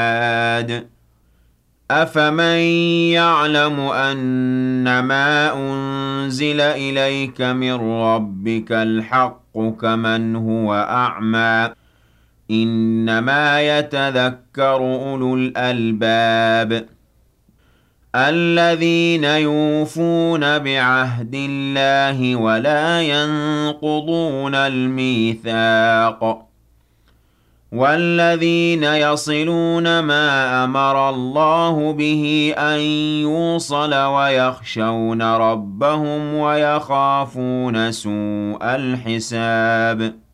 أَفَمَن يَعْلَمُ أَنَّمَا أُنزِلَ إِلَيْكَ مِن رَّبِّكَ الْحَقُّ كَمَنْ هُوَ أَعْمَىٰ ۚ إِنَّمَا يَتَذَكَّرُ أُولُو الْأَلْبَابِ الَّذِينَ يُوفُونَ بِعَهْدِ اللَّهِ وَلَا يَنقُضُونَ الْمِيثَاقَ وَالَّذِينَ يَصِلُونَ مَا أَمَرَ اللَّهُ بِهِ أَن يُوصَلَ وَيَخْشَوْنَ رَبَّهُمْ وَيَخَافُونَ سُوءَ الْحِسَابِ